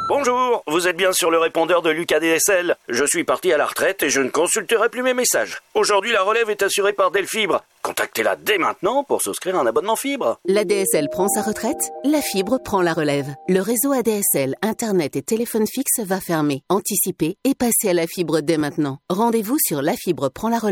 Bonjour, vous êtes bien sur le répondeur de Lucas DSL. Je suis parti à la retraite et je ne consulterai plus mes messages. Aujourd'hui, la relève est assurée par Delfibre. Contactez-la dès maintenant pour souscrire un abonnement fibre. La DSL prend sa retraite, la fibre prend la relève. Le réseau ADSL, Internet et téléphone fixe va fermer. Anticipez et passez à la fibre dès maintenant. Rendez-vous sur lafibre prend la relève.